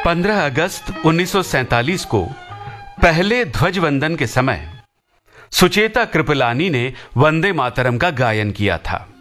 15 अगस्त 1947 को पहले ध्वज वंदन के समय सुचेता कृपलानी ने वंदे मातरम का गायन किया था।